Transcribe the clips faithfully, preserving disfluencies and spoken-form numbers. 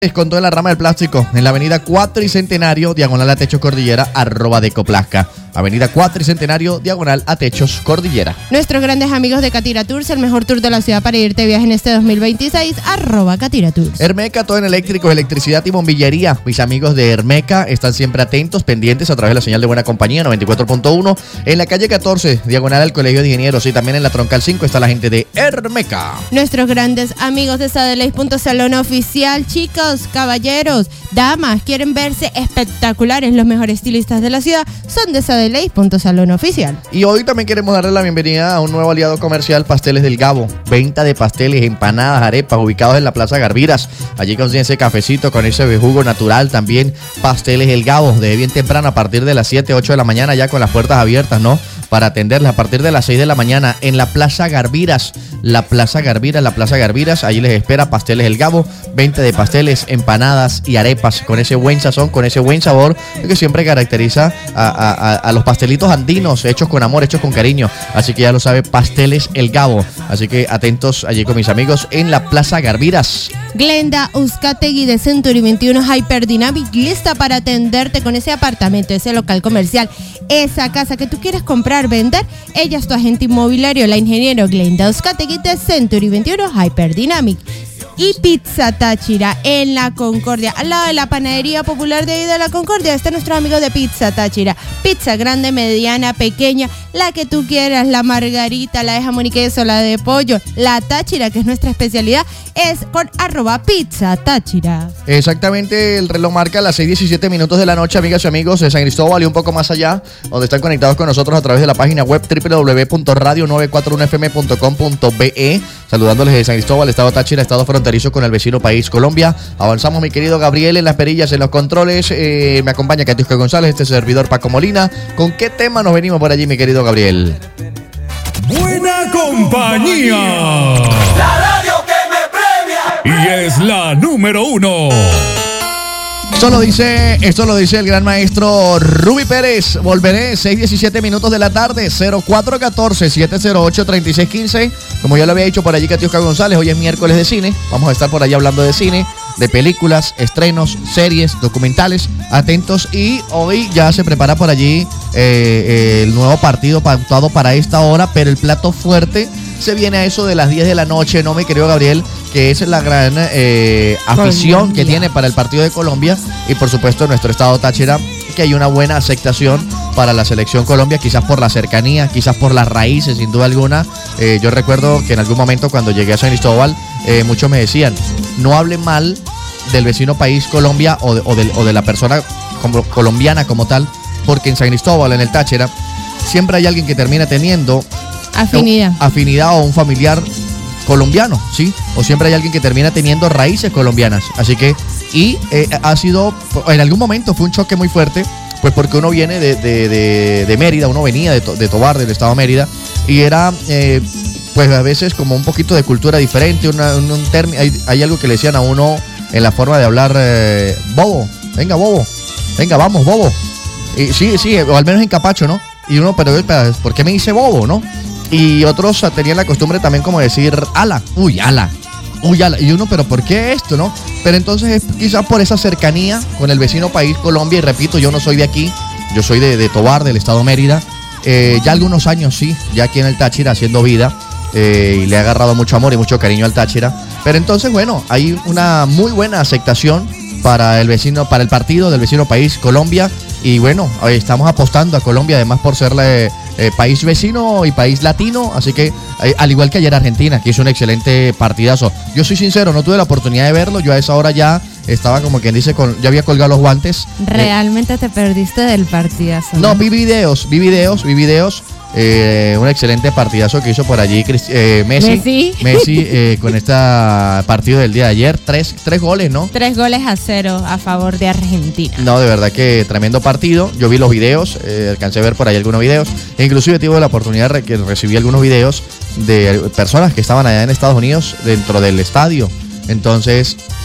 Con toda la rama del plástico en la avenida Cuatricentenario, diagonal a Techos Cordillera, arroba Decoplasca. Avenida Cuatricentenario, diagonal a Techos Cordillera. Nuestros grandes amigos de Catira Tours, el mejor tour de la ciudad para irte de viaje en este dos mil veintiséis, arroba Catira Tours. Hermeca, todo en eléctricos, electricidad y bombillería. Mis amigos de Hermeca están siempre atentos, pendientes a través de la señal de Buena Compañía noventa y cuatro punto uno. En la calle catorce, diagonal al Colegio de Ingenieros, y también en la Troncal cinco está la gente de Hermeca. Nuestros grandes amigos de Sadelace.salón oficial, chicos, caballeros, damas, quieren verse espectaculares, los mejores estilistas de la ciudad son de Sadelace.salón oficial. Y hoy también queremos darle la bienvenida a un nuevo aliado comercial, Pasteles del Gabo. Venta de pasteles, empanadas, arepas, ubicados en la Plaza Garviras. Allí consiguen ese cafecito con ese jugo natural también. Pasteles del Gabo, de bien temprano, a partir de las siete, ocho de la mañana, ya con las puertas abiertas, ¿no? Para atenderles a partir de las seis de la mañana en la Plaza Garviras. La Plaza Garviras, la Plaza Garviras, allí les espera Pasteles del Gabo. Venta de pasteles, empanadas y arepas con ese buen sazón, con ese buen sabor que siempre caracteriza a, a, a los pastelitos andinos, hechos con amor, hechos con cariño. Así que ya lo sabe, Pasteles El Gabo. Así que atentos allí con mis amigos en la Plaza Garviras. Glenda Uzcategui de Century veintiuno Hyperdynamic, lista para atenderte con ese apartamento, ese local comercial, esa casa que tú quieres comprar, vender. Ella es tu agente inmobiliario, la ingeniero Glenda Uzcategui de Century veintiuno Hyperdynamic. Y Pizza Táchira en La Concordia, al lado de la panadería popular de ahí de La Concordia, está nuestro amigo de Pizza Táchira. Pizza grande, mediana, pequeña, la que tú quieras, la margarita, la de jamón y queso, la de pollo, la Táchira, que es nuestra especialidad, es con arroba Pizza Táchira. Exactamente, el reloj marca las seis diecisiete minutos de la noche, amigas y amigos de San Cristóbal y un poco más allá, donde están conectados con nosotros a través de la página web doble u doble u doble u punto radio nueve cuatro uno f m punto com punto b e. Saludándoles de San Cristóbal, estado Táchira, estado fronterizo con el vecino país Colombia. Avanzamos, mi querido Gabriel, en las perillas, en los controles. Eh, me acompaña Catiusca González, este servidor Paco Molina. ¿Con qué tema nos venimos por allí, mi querido Gabriel? Buena Compañía. La radio que me premia. Y es la número uno. Esto lo dice, esto lo dice el gran maestro Ruby Pérez. Volveré, seis diecisiete minutos de la tarde, cero cuatro uno cuatro, siete cero ocho, tres seis uno cinco. Como ya lo había dicho por allí Catiusca González, hoy es miércoles de cine. Vamos a estar por allí hablando de cine, de películas, estrenos, series, documentales. Atentos, y hoy ya se prepara por allí eh, eh, el nuevo partido pautado para esta hora, pero el plato fuerte se viene a eso de las diez de la noche, ¿no, mi querido Gabriel? Que es la gran eh, afición Colombia que tiene para el partido de Colombia, y por supuesto nuestro estado Táchira, que hay una buena aceptación para la selección Colombia, quizás por la cercanía, quizás por las raíces, sin duda alguna. Eh, yo recuerdo que en algún momento cuando llegué a San Cristóbal, eh, muchos me decían, no hable mal del vecino país Colombia o de, o de, o de la persona como, colombiana como tal, porque en San Cristóbal, en el Táchira, siempre hay alguien que termina teniendo afinidad, o, afinidad o un familiar colombiano, ¿sí? O siempre hay alguien que termina teniendo raíces colombianas. Así que, y eh, ha sido, en algún momento fue un choque muy fuerte, pues porque uno viene de, de, de, de Mérida, uno venía de, de Tobar, del estado de Mérida, y era, eh, pues a veces como un poquito de cultura diferente, una, un, un término, hay, hay algo que le decían a uno en la forma de hablar, eh, bobo, venga bobo, venga vamos bobo, y sí, sí, o al menos en Capacho, ¿no? Y uno, pero, pero ¿por qué me dice bobo, no? Y otros tenían la costumbre también como decir ala, uy, ala, uy, ala. Y uno, pero ¿por qué esto, no? Pero entonces es quizás por esa cercanía con el vecino país Colombia. Y repito, yo no soy de aquí, yo soy de, de Tobar, del estado Mérida. Eh, ya algunos años sí, ya aquí en el Táchira haciendo vida. Eh, y le ha agarrado mucho amor y mucho cariño al Táchira. Pero entonces, bueno, hay una muy buena aceptación para el vecino, para el partido del vecino país Colombia. Y bueno, estamos apostando a Colombia, además por ser la, eh, país vecino y país latino. Así que, eh, al igual que ayer Argentina, que hizo un excelente partidazo. Yo soy sincero, no tuve la oportunidad de verlo. Yo a esa hora ya estaba, como quien dice, con, ya había colgado los guantes. Realmente eh, te perdiste del partidazo, ¿no? No, vi videos, vi videos, vi videos. Eh, un excelente partidazo que hizo por allí eh, Messi Messi, Messi eh, con este partido del día de ayer. Tres, tres goles, ¿no? Tres goles a cero a favor de Argentina. No, de verdad que tremendo partido. Yo vi los videos, eh, alcancé a ver por ahí algunos videos. E inclusive tuve la oportunidad de que recibí algunos videos de personas que estaban allá en Estados Unidos dentro del estadio. Entonces,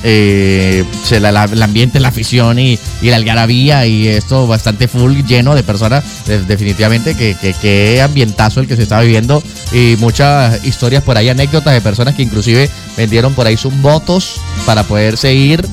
eh, se la, la, el ambiente, la afición y, y la algarabía y esto bastante full, lleno de personas, de, definitivamente que, que, que ambientazo el que se está viviendo y muchas historias por ahí, anécdotas de personas que inclusive vendieron por ahí sus motos para poderse ir